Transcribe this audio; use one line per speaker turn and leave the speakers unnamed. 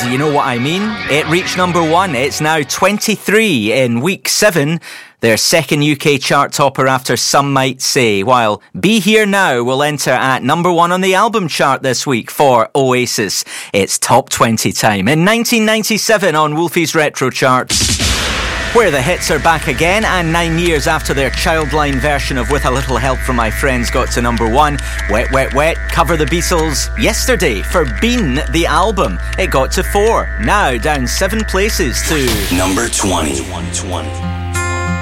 You know what I mean? It reached number 1. It's now 23 in week 7. Their second UK chart topper after Some Might Say, while Be Here Now will enter at number 1 on the album chart this week for Oasis. It's top 20 time in 1997 on Wolfie's Retro Charts, where the hits are back again, and 9 years after their Childline version of With a Little Help from My Friends got to number 1, Wet Wet Wet cover the Beatles yesterday for Bean the album. It got to 4, now down 7 places to
number 20.